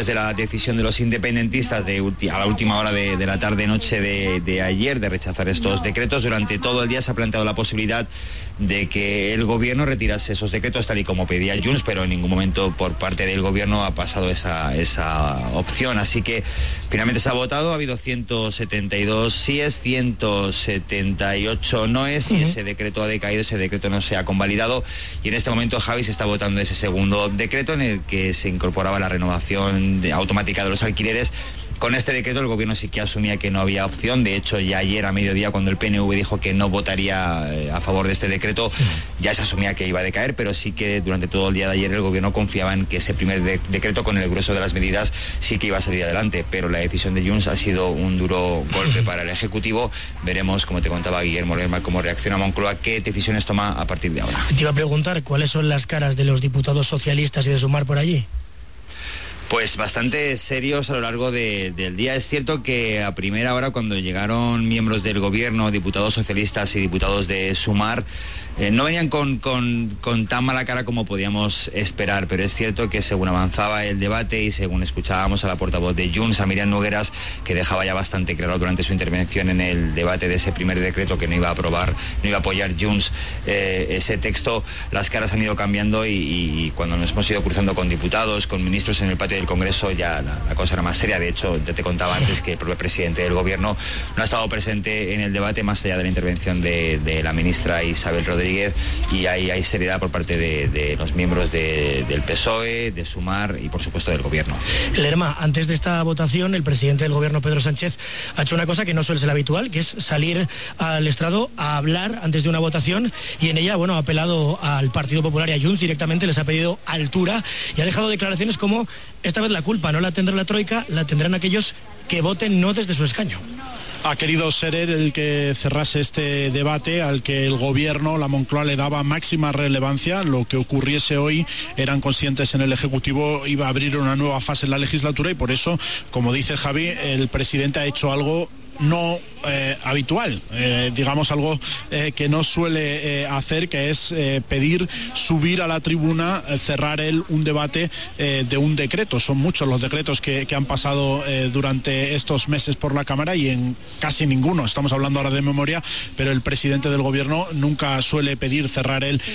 después de la decisión de los independentistas a la última hora de la tarde-noche de ayer de rechazar estos decretos. Durante todo el día se ha planteado la posibilidad de que el gobierno retirase esos decretos tal y como pedía Junts, pero en ningún momento por parte del gobierno ha pasado esa opción. Así que finalmente se ha votado, ha habido 172 síes, 178 noes y ese decreto ha decaído, ese decreto no se ha convalidado y en este momento, Javi, se está votando ese segundo decreto en el que se incorporaba la renovación automática de los alquileres. Con este decreto el gobierno sí que asumía que no había opción. De hecho, ya ayer a mediodía, cuando el PNV dijo que no votaría a favor de este decreto, ya se asumía que iba a decaer, pero sí que durante todo el día de ayer el gobierno confiaba en que ese primer decreto, con el grueso de las medidas, sí que iba a salir adelante. Pero la decisión de Junts ha sido un duro golpe para el Ejecutivo. Veremos, como te contaba Guillermo Lerma, cómo reacciona Moncloa, qué decisiones toma a partir de ahora. Te iba a preguntar cuáles son las caras de los diputados socialistas y de Sumar por allí. Pues bastante serios a lo largo del día. Es cierto que a primera hora, cuando llegaron miembros del gobierno, diputados socialistas y diputados de Sumar, no venían con tan mala cara como podíamos esperar, pero es cierto que según avanzaba el debate y según escuchábamos a la portavoz de Junts, a Míriam Nogueras, que dejaba ya bastante claro durante su intervención en el debate de ese primer decreto que no iba a apoyar Junts ese texto, las caras han ido cambiando y cuando nos hemos ido cruzando con diputados, con ministros en el patio del Congreso, ya la cosa era más seria. De hecho, ya te contaba antes que el propio presidente del gobierno no ha estado presente en el debate, más allá de la intervención de la ministra Isabel Rodríguez, y hay seriedad por parte de los miembros del PSOE, de Sumar y por supuesto del gobierno. Lerma, antes de esta votación, el presidente del gobierno, Pedro Sánchez, ha hecho una cosa que no suele ser habitual, que es salir al estrado a hablar antes de una votación, y en ella, ha apelado al Partido Popular y a Junts directamente, les ha pedido altura y ha dejado declaraciones como: esta vez la culpa no la tendrá la Troika, la tendrán aquellos que voten no desde su escaño. Ha querido ser él el que cerrase este debate al que el gobierno, la Moncloa, le daba máxima relevancia. Lo que ocurriese hoy, eran conscientes en el Ejecutivo, iba a abrir una nueva fase en la legislatura, y por eso, como dice Javi, el presidente ha hecho algo no habitual, digamos algo que no suele hacer, que es pedir subir a la tribuna, cerrar él un debate de un decreto. Son muchos los decretos que han pasado durante estos meses por la Cámara y en casi ninguno, estamos hablando ahora de memoria, pero el presidente del gobierno nunca suele pedir cerrar él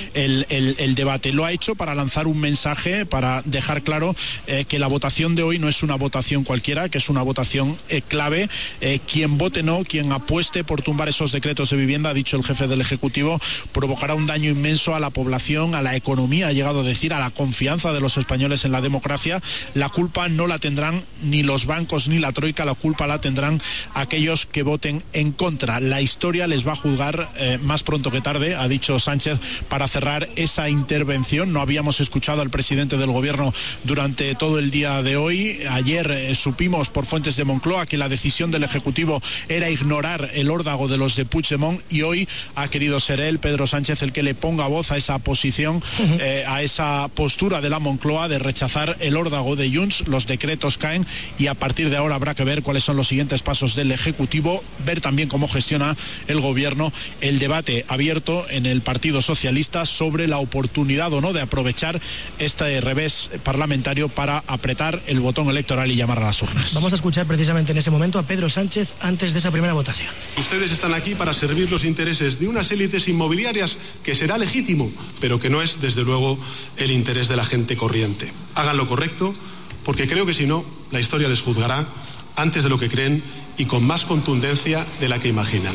el debate. Lo ha hecho para lanzar un mensaje, para dejar claro que la votación de hoy no es una votación cualquiera, que es una votación clave. Quien vote no, quien apueste por tumbar esos decretos de vivienda, ha dicho el jefe del Ejecutivo, provocará un daño inmenso a la población, a la economía, ha llegado a decir, a la confianza de los españoles en la democracia. La culpa no la tendrán ni los bancos ni la Troika, la culpa la tendrán aquellos que voten en contra. La historia les va a juzgar más pronto que tarde, ha dicho Sánchez, para cerrar esa intervención. No habíamos escuchado al presidente del gobierno durante todo el día de hoy. Ayer supimos por fuentes de Moncloa que la decisión del Ejecutivo era ignorar el órdago de los de Puigdemont, y hoy ha querido ser él, Pedro Sánchez, el que le ponga voz a esa posición, a esa postura de la Moncloa de rechazar el órdago de Junts. Los decretos caen y a partir de ahora habrá que ver cuáles son los siguientes pasos del Ejecutivo, ver también cómo gestiona el gobierno el debate abierto en el Partido Socialista sobre la oportunidad o no de aprovechar este revés parlamentario para apretar el botón electoral y llamar a las urnas. Vamos a escuchar precisamente en ese momento a Pedro Sánchez antes de esa primera votación. Ustedes están aquí para servir los intereses de unas élites inmobiliarias, que será legítimo, pero que no es, desde luego, el interés de la gente corriente. Hagan lo correcto, porque creo que si no, la historia les juzgará antes de lo que creen y con más contundencia de la que imaginan.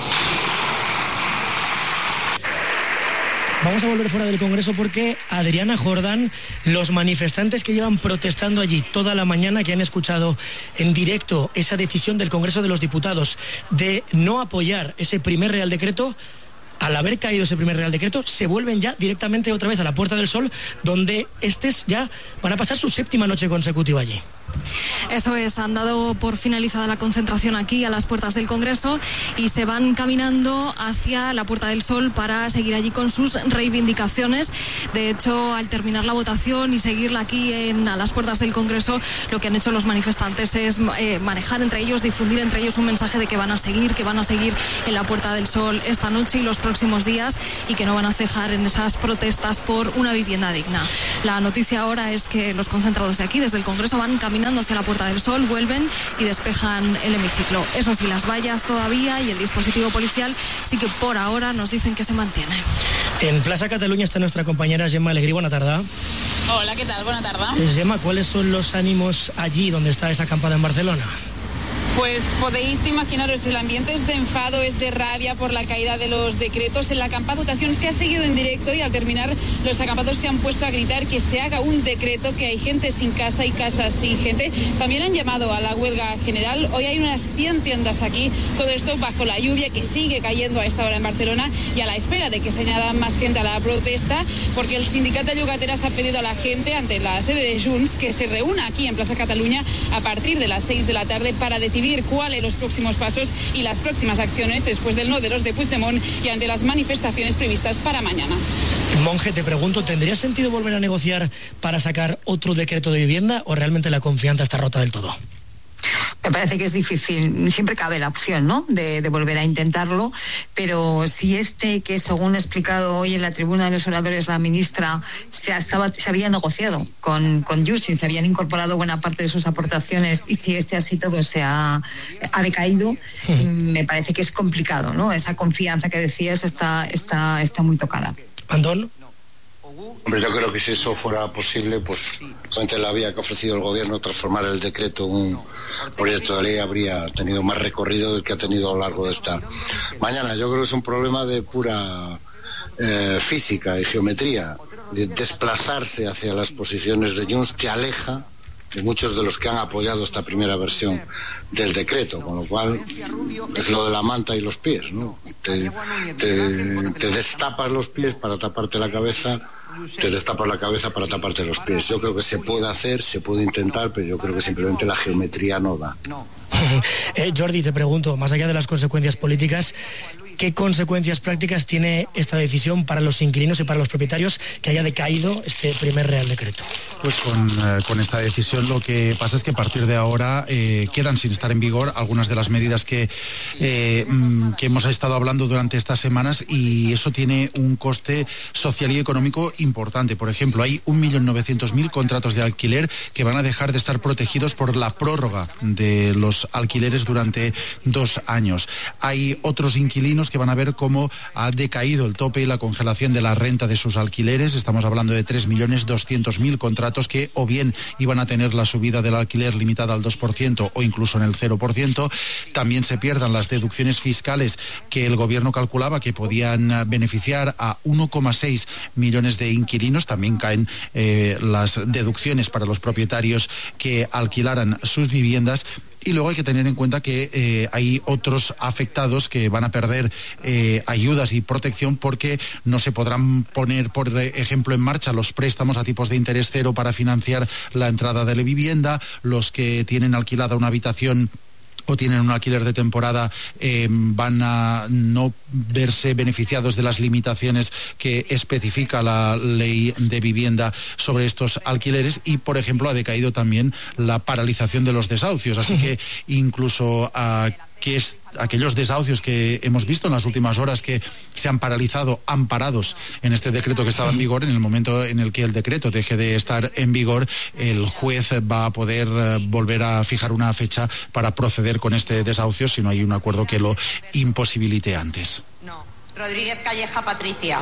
Vamos a volver fuera del Congreso porque, Adriana Jordán, los manifestantes que llevan protestando allí toda la mañana, que han escuchado en directo esa decisión del Congreso de los Diputados de no apoyar ese primer Real Decreto, al haber caído ese primer Real Decreto, se vuelven ya directamente otra vez a la Puerta del Sol, donde estos ya van a pasar su 7ª noche consecutiva allí. Eso es, han dado por finalizada la concentración aquí a las puertas del Congreso y se van caminando hacia la Puerta del Sol para seguir allí con sus reivindicaciones. De hecho, al terminar la votación y seguirla aquí a las puertas del Congreso, lo que han hecho los manifestantes es manejar entre ellos, difundir entre ellos un mensaje de que van a seguir en la Puerta del Sol esta noche y los próximos días y que no van a cejar en esas protestas por una vivienda digna. La noticia ahora es que los concentrados de aquí, desde el Congreso, van caminando hacia la Puerta del Sol, vuelven y despejan el hemiciclo. Eso sí, las vallas todavía y el dispositivo policial sí que por ahora nos dicen que se mantiene. En Plaza Cataluña está nuestra compañera Gemma Alegrí. Buena tarde. Hola, ¿qué tal? Buena tarde. Gemma, ¿cuáles son los ánimos allí donde está esa acampada en Barcelona? Pues podéis imaginaros, el ambiente es de enfado, es de rabia por la caída de los decretos. En la acampada votación se ha seguido en directo y al terminar los acampados se han puesto a gritar que se haga un decreto, que hay gente sin casa y casas sin gente. También han llamado a la huelga general. Hoy hay unas 100 tiendas aquí, todo esto bajo la lluvia que sigue cayendo a esta hora en Barcelona y a la espera de que se añada más gente a la protesta, porque el sindicato de llogateras ha pedido a la gente ante la sede de Junts que se reúna aquí en Plaza Cataluña a partir de las 6 de la tarde para decidir cuáles los próximos pasos y las próximas acciones después del no de los de Puigdemont y ante las manifestaciones previstas para mañana. Monge, te pregunto, ¿tendría sentido volver a negociar para sacar otro decreto de vivienda o realmente la confianza está rota del todo? Me parece que es difícil, siempre cabe la opción, ¿no?, de volver a intentarlo, pero si que según ha explicado hoy en la tribuna de los oradores la ministra, se había negociado con Junts y se habían incorporado buena parte de sus aportaciones, y si así todo ha decaído, me parece que es complicado, ¿no? Esa confianza que decías está muy tocada. Antón. Hombre, yo creo que si eso fuera posible, pues ante la vía que ha ofrecido el gobierno, transformar el decreto en un proyecto de ley habría tenido más recorrido del que ha tenido a lo largo de esta mañana. Yo creo que es un problema de pura física y geometría, de desplazarse hacia las posiciones de Junts, que aleja de muchos de los que han apoyado esta primera versión del decreto, con lo cual es lo de la manta y los pies, ¿no? Te destapas los pies para taparte la cabeza, te destapas la cabeza para taparte los pies. Yo creo que se puede hacer, se puede intentar, pero yo creo que simplemente la geometría no da. Jordi, te pregunto, más allá de las consecuencias políticas, ¿qué consecuencias prácticas tiene esta decisión para los inquilinos y para los propietarios que haya decaído este primer Real Decreto? Pues con esta decisión lo que pasa es que a partir de ahora quedan sin estar en vigor algunas de las medidas que hemos estado hablando durante estas semanas, y eso tiene un coste social y económico importante. Por ejemplo, hay 1.900.000 contratos de alquiler que van a dejar de estar protegidos por la prórroga de los alquileres durante 2 años. Hay otros inquilinos que van a ver cómo ha decaído el tope y la congelación de la renta de sus alquileres. Estamos hablando de 3.200.000 contratos que o bien iban a tener la subida del alquiler limitada al 2% o incluso en el 0%. También se pierdan las deducciones fiscales que el gobierno calculaba que podían beneficiar a 1,6 millones de inquilinos. También caen las deducciones para los propietarios que alquilaran sus viviendas. Y luego hay que tener en cuenta que hay otros afectados que van a perder ayudas y protección porque no se podrán poner, por ejemplo, en marcha los préstamos a tipos de interés cero para financiar la entrada de la vivienda. Los que tienen alquilada una habitación o tienen un alquiler de temporada van a no verse beneficiados de las limitaciones que especifica la ley de vivienda sobre estos alquileres. Y, por ejemplo, ha decaído también la paralización de los desahucios, así que incluso aquellos desahucios que hemos visto en las últimas horas que se han paralizado, amparados en este decreto que estaba en vigor, en el momento en el que el decreto deje de estar en vigor, el juez va a poder volver a fijar una fecha para proceder con este desahucio si no hay un acuerdo que lo imposibilite antes. Rodríguez Calleja Patricia.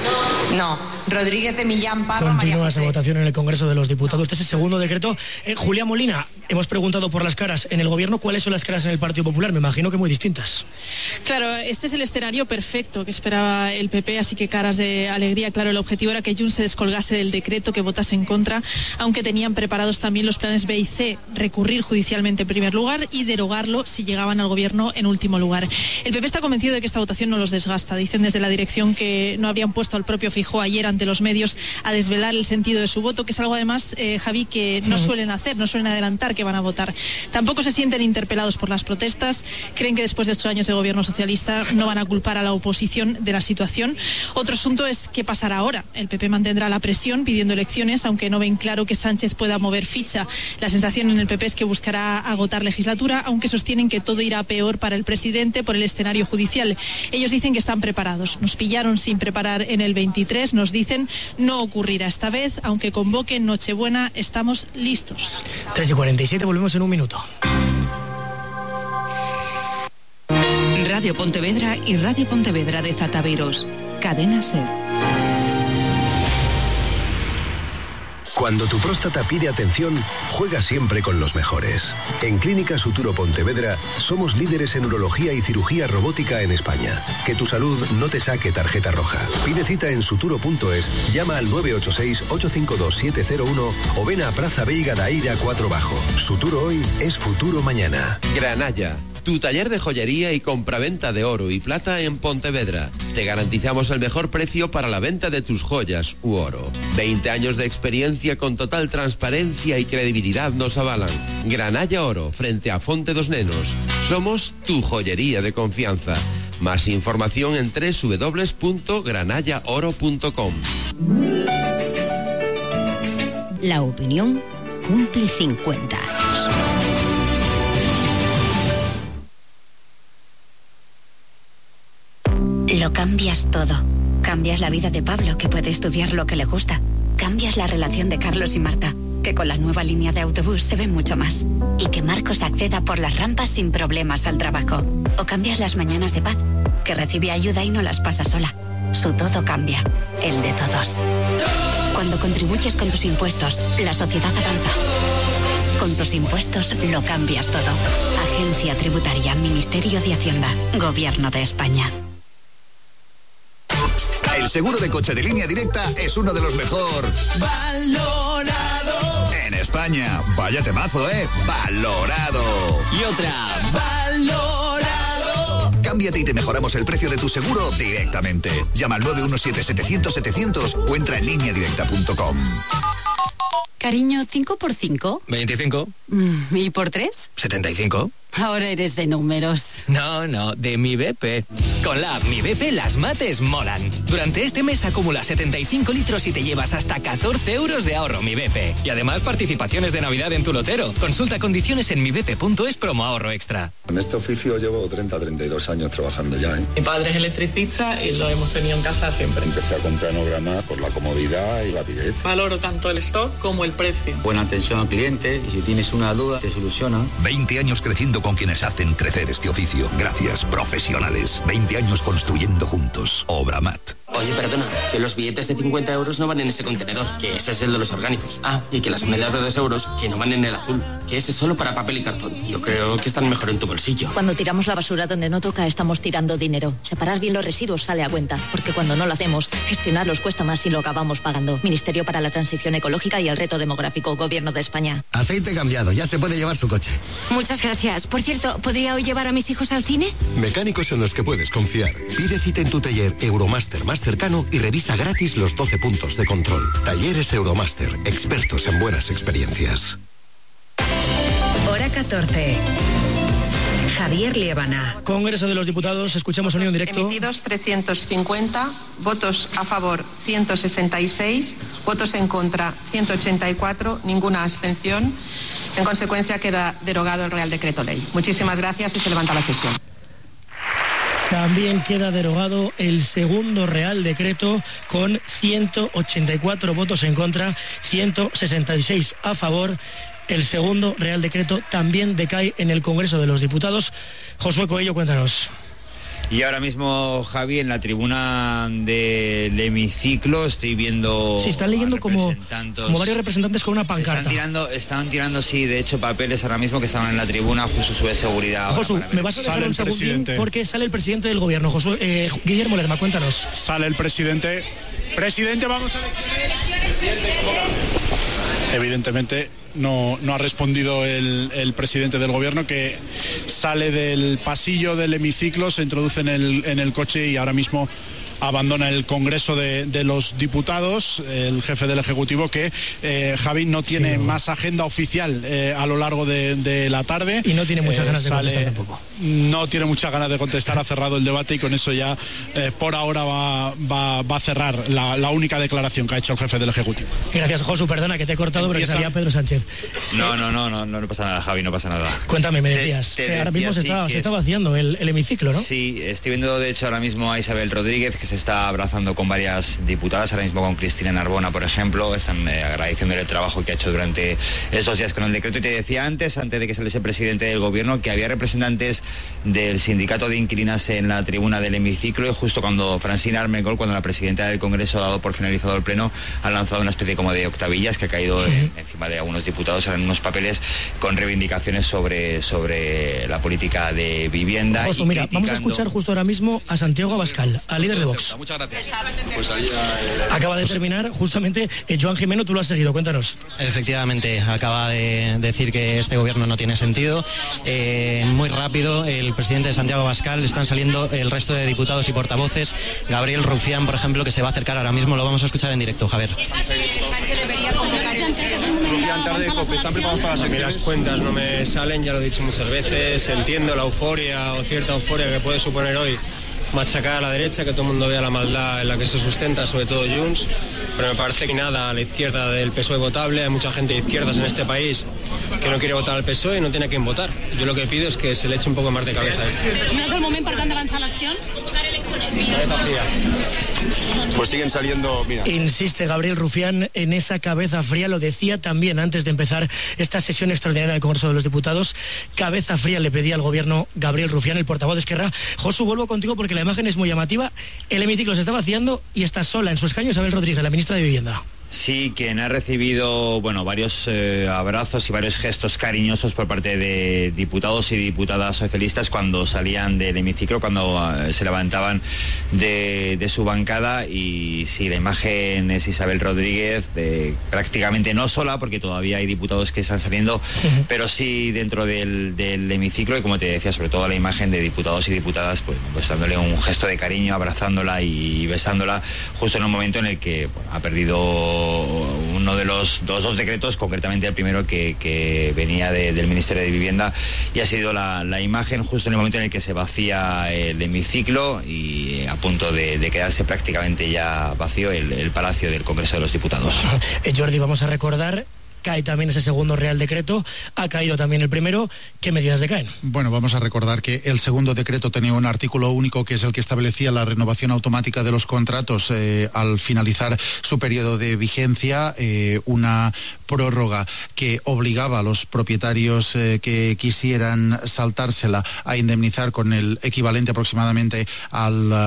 No. Rodríguez de Millán Parro. Continúa esa votación en el Congreso de los Diputados. Este es el segundo decreto. Julia Molina, hemos preguntado por las caras en el gobierno. ¿Cuáles son las caras en el Partido Popular? Me imagino que muy distintas. Claro, este es el escenario perfecto que esperaba el PP, así que caras de alegría. Claro, el objetivo era que Junts se descolgase del decreto, que votase en contra, aunque tenían preparados también los planes B y C, recurrir judicialmente en primer lugar y derogarlo si llegaban al gobierno en último lugar. El PP está convencido de que esta votación no los desgasta. De Dicen desde la dirección que no habrían puesto al propio Feijóo ayer ante los medios a desvelar el sentido de su voto, que es algo además, Javi, que no suelen hacer, no suelen adelantar que van a votar. Tampoco se sienten interpelados por las protestas, creen que después de 8 años de gobierno socialista no van a culpar a la oposición de la situación. Otro asunto es qué pasará ahora. El PP mantendrá la presión pidiendo elecciones, aunque no ven claro que Sánchez pueda mover ficha. La sensación en el PP es que buscará agotar legislatura, aunque sostienen que todo irá peor para el presidente por el escenario judicial. Ellos dicen que están preparados. Nos pillaron sin preparar en el 23, nos dicen, no ocurrirá esta vez, aunque convoquen Nochebuena, estamos listos. 3:47, volvemos en un minuto. Radio Pontevedra y Radio Pontevedra de Zataviros. Cadena SER. Cuando tu próstata pide atención, juega siempre con los mejores. En Clínica Suturo Pontevedra somos líderes en urología y cirugía robótica en España. Que tu salud no te saque tarjeta roja. Pide cita en suturo.es, llama al 986-852-701 o ven a Praza Veiga da Ira 4 Bajo. Suturo hoy es futuro mañana. Granalla, tu taller de joyería y compraventa de oro y plata en Pontevedra. Te garantizamos el mejor precio para la venta de tus joyas u oro. 20 años de experiencia con total transparencia y credibilidad nos avalan. Granalla Oro, frente a Fonte dos Nenos. Somos tu joyería de confianza. Más información en www.granallaoro.com. La opinión cumple 50 años. Lo cambias todo. Cambias la vida de Pablo, que puede estudiar lo que le gusta. Cambias la relación de Carlos y Marta, que con la nueva línea de autobús se ven mucho más. Y que Marcos acceda por las rampas sin problemas al trabajo. O cambias las mañanas de Paz, que recibe ayuda y no las pasa sola. Su todo cambia, el de todos. Cuando contribuyes con tus impuestos, la sociedad avanza. Con tus impuestos lo cambias todo. Agencia Tributaria, Ministerio de Hacienda, Gobierno de España. El seguro de coche de Línea Directa es uno de los mejor valorado en España. Vaya temazo, valorado. Y otra, valorado. Cámbiate y te mejoramos el precio de tu seguro directamente. Llama al 917-700-700 o entra en lineadirecta.com. Cariño, ¿5 por 5? 25. ¿Y por 3? 75. Ahora eres de números. No, de mi BP. Con la app Mi BP las mates molan. Durante este mes acumula 75 litros y te llevas hasta 14 euros de ahorro Mi BP. Y además participaciones de Navidad en tu lotero. Consulta condiciones en mibp.es promo ahorro extra. En este oficio llevo 32 años trabajando ya. Mi padre es electricista y lo hemos tenido en casa siempre. Empecé a comprar Nograma por la comodidad y rapidez. Valoro tanto el stock como el precio. Buena atención al cliente y si tienes una duda te soluciona. 20 años creciendo con quienes hacen crecer este oficio. Gracias, profesionales. 20 años construyendo juntos. Obramat. Oye, perdona, que los billetes de 50 euros no van en ese contenedor, que ese es el de los orgánicos. Y que las monedas de 2 euros, que no van en el azul, que ese es solo para papel y cartón. Yo creo que están mejor en tu bolsillo. Cuando tiramos la basura donde no toca, estamos tirando dinero. Separar bien los residuos sale a cuenta, porque cuando no lo hacemos, gestionarlos cuesta más y lo acabamos pagando. Ministerio para la Transición Ecológica y el Reto Demográfico, Gobierno de España. Aceite cambiado, ya se puede llevar su coche. Muchas gracias. Por cierto, ¿podría hoy llevar a mis hijos al cine? Mecánicos en los que puedes confiar. Pide cita en tu taller Euromaster más cercano y revisa gratis los 12 puntos de control. Talleres Euromaster, expertos en buenas experiencias. Hora 14. Javier Liébana. Congreso de los Diputados, escuchamos sonido en directo. Emitidos 350, votos a favor 166, votos en contra 184, ninguna abstención. En consecuencia queda derogado el Real Decreto Ley. Muchísimas gracias y se levanta la sesión. También queda derogado el segundo Real Decreto con 184 votos en contra, 166 a favor. El segundo Real Decreto también decae en el Congreso de los Diputados. Josué Coello, cuéntanos. Y ahora mismo, Javi, en la tribuna del hemiciclo estoy viendo... Sí, están leyendo como varios representantes con una pancarta. Están tirando, sí, de hecho, papeles ahora mismo que estaban en la tribuna, justo sube seguridad. Josu, me vas a dejar un segundín porque sale el presidente del gobierno. Josué, Guillermo Lerma, cuéntanos. Sale el presidente. Presidente, vamos a elecciones. Evidentemente, no ha respondido el presidente del gobierno, que sale del pasillo del hemiciclo, se introduce en el coche y ahora mismo abandona el Congreso de los Diputados. El jefe del Ejecutivo, que Javi no tiene más agenda oficial a lo largo de la tarde. Y no tiene muchas ganas de contestar tampoco. No tiene muchas ganas de contestar, ha cerrado el debate y con eso ya por ahora va a cerrar la única declaración que ha hecho el jefe del Ejecutivo. Gracias, Josu, perdona que te he cortado, pero que salía Pedro Sánchez. No pasa nada, Javi, no pasa nada. Cuéntame, me decías que ahora mismo se está vaciando el hemiciclo, ¿no? Sí, estoy viendo de hecho ahora mismo a Isabel Rodríguez, que se está abrazando con varias diputadas, ahora mismo con Cristina Narbona, por ejemplo. Están agradeciéndole el trabajo que ha hecho durante esos días con el decreto. Y te decía antes de que saliese el presidente del gobierno, que había representantes del sindicato de inquilinas en la tribuna del hemiciclo, y justo cuando Francina Armengol, cuando la presidenta del Congreso ha dado por finalizado el pleno, ha lanzado una especie como de octavillas que ha caído encima de algunos diputados, eran unos papeles con reivindicaciones sobre la política de vivienda. Josu, mira, vamos a escuchar justo ahora mismo a Santiago Abascal, al líder de Vox. Muchas gracias. Acaba de terminar justamente Joan Jimeno, tú lo has seguido, cuéntanos. Efectivamente, acaba de decir que este gobierno no tiene sentido. Muy rápido, el presidente Santiago Abascal, están saliendo el resto de diputados y portavoces. Gabriel Rufián, por ejemplo, que se va a acercar ahora mismo, lo vamos a escuchar en directo, Javier. A mí las cuentas no me salen, ya lo he dicho muchas veces, entiendo la euforia o cierta euforia que puede suponer hoy machacar a la derecha, que todo el mundo vea la maldad en la que se sustenta, sobre todo Junts, pero me parece que nada a la izquierda del PSOE votable. Hay mucha gente de izquierdas en este país que no quiere votar al PSOE y no tiene a quién votar. Yo lo que pido es que se le eche un poco más de cabeza a esto. No és el moment, per tant, d'avançar eleccions? Cabeza fría. Pues siguen saliendo, mira. Insiste Gabriel Rufián en esa cabeza fría, lo decía también antes de empezar esta sesión extraordinaria del Congreso de los Diputados. Cabeza fría le pedía al gobierno Gabriel Rufián, el portavoz de Esquerra. Josu, vuelvo contigo porque la imagen es muy llamativa. El hemiciclo se está vaciando y está sola en su escaño Isabel Rodríguez, la ministra de Vivienda. Sí, quien ha recibido, varios abrazos y varios gestos cariñosos por parte de diputados y diputadas socialistas cuando salían del hemiciclo, cuando se levantaban de su bancada. Y sí, la imagen es Isabel Rodríguez, prácticamente no sola, porque todavía hay diputados que están saliendo, pero sí dentro del hemiciclo, y como te decía, sobre todo la imagen de diputados y diputadas, pues dándole un gesto de cariño, abrazándola y besándola, justo en un momento en el que ha perdido uno de los dos decretos, concretamente el primero que venía del Ministerio de Vivienda, y ha sido la imagen justo en el momento en el que se vacía el hemiciclo y a punto de quedarse prácticamente ya vacío el Palacio del Congreso de los Diputados. Jordi, vamos a recordar, cae también ese segundo Real Decreto, ha caído también el primero. ¿Qué medidas decaen? Bueno, vamos a recordar que el segundo decreto tenía un artículo único, que es el que establecía la renovación automática de los contratos al finalizar su periodo de vigencia, una prórroga que obligaba a los propietarios que quisieran saltársela a indemnizar con el equivalente aproximadamente a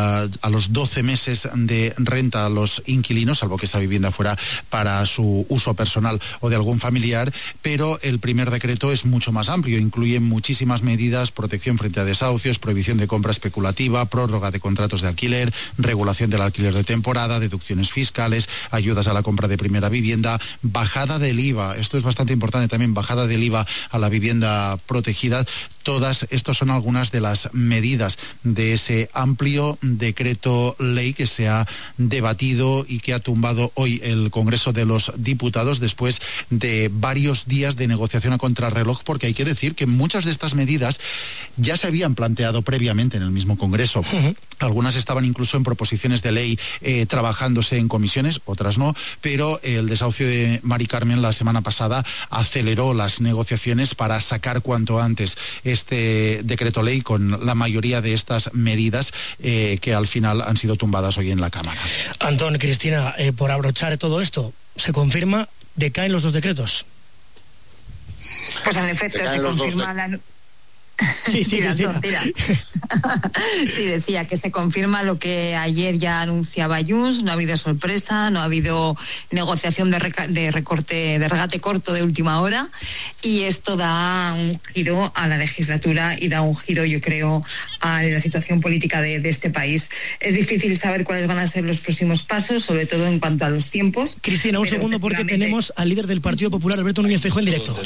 los 12 meses de renta a los inquilinos, salvo que esa vivienda fuera para su uso personal o de algún familiar. Pero el primer decreto es mucho más amplio, incluye muchísimas medidas: protección frente a desahucios, prohibición de compra especulativa, prórroga de contratos de alquiler, regulación del alquiler de temporada, deducciones fiscales, ayudas a la compra de primera vivienda, bajada del IVA, esto es bastante importante también, bajada del IVA a la vivienda protegida. Todas estas son algunas de las medidas de ese amplio decreto ley que se ha debatido y que ha tumbado hoy el Congreso de los Diputados después de varios días de negociación a contrarreloj, porque hay que decir que muchas de estas medidas ya se habían planteado previamente en el mismo Congreso. Algunas estaban incluso en proposiciones de ley trabajándose en comisiones, otras no, pero el desahucio de Mari Carmen la semana pasada aceleró las negociaciones para sacar cuanto antes este decreto ley con la mayoría de estas medidas que al final han sido tumbadas hoy en la Cámara. Antón, Cristina, por abrochar todo esto, ¿se confirma? ¿Decaen los dos decretos? Pues en efecto se confirma Sí, Cristina. Sí, decía que se confirma lo que ayer ya anunciaba Junts, no ha habido sorpresa, no ha habido negociación de regate corto de última hora, y esto da un giro a la legislatura y da un giro, yo creo, a la situación política de este país. Es difícil saber cuáles van a ser los próximos pasos, sobre todo en cuanto a los tiempos. Cristina, un segundo, porque tenemos al líder del Partido Popular, Alberto Núñez Feijóo, en directo.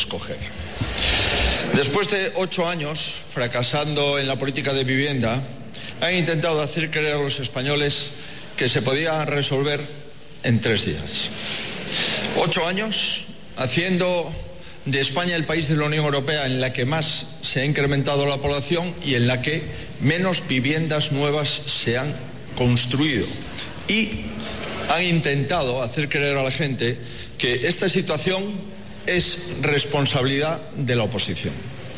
Después de 8 años fracasando en la política de vivienda, han intentado hacer creer a los españoles que se podía resolver en 3 días. 8 años haciendo de España el país de la Unión Europea en la que más se ha incrementado la población y en la que menos viviendas nuevas se han construido. Y han intentado hacer creer a la gente que esta situación es responsabilidad de la oposición.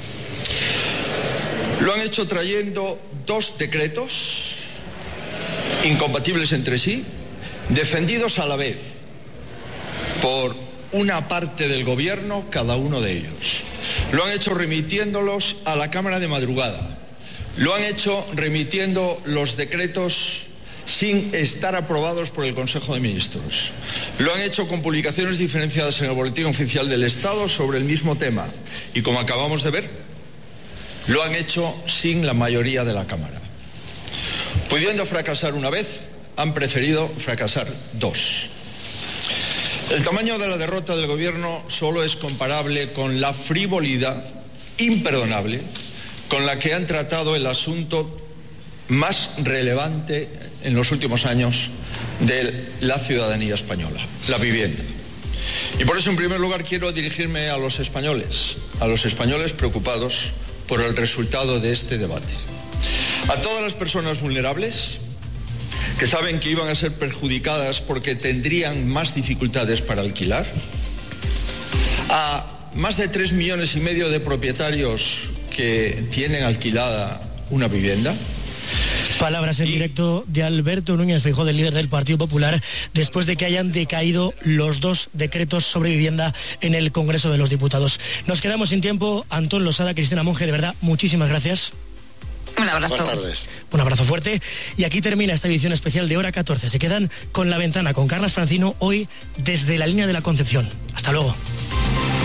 Lo han hecho trayendo 2 decretos incompatibles entre sí, defendidos a la vez por una parte del gobierno, cada uno de ellos. Lo han hecho remitiéndolos a la Cámara de madrugada. Lo han hecho remitiendo los decretos sin estar aprobados por el Consejo de Ministros. Lo han hecho con publicaciones diferenciadas en el Boletín Oficial del Estado sobre el mismo tema. Y como acabamos de ver, lo han hecho sin la mayoría de la Cámara. Pudiendo fracasar una vez, han preferido fracasar 2. El tamaño de la derrota del Gobierno solo es comparable con la frivolidad imperdonable con la que han tratado el asunto más relevante en los últimos años de la ciudadanía española, la vivienda. Y por eso, en primer lugar, quiero dirigirme a los españoles preocupados por el resultado de este debate. A todas las personas vulnerables que saben que iban a ser perjudicadas porque tendrían más dificultades para alquilar, a más de 3,5 millones de propietarios que tienen alquilada una vivienda. Palabras en directo de Alberto Núñez Feijóo, del líder del Partido Popular, después de que hayan decaído los 2 decretos sobre vivienda en el Congreso de los Diputados. Nos quedamos sin tiempo. Antón Losada, Cristina Monge, de verdad, muchísimas gracias. Un abrazo. Buenas tardes. Un abrazo fuerte. Y aquí termina esta edición especial de Hora 14. Se quedan con La Ventana, con Carlas Francino, hoy desde la línea de la Concepción. Hasta luego.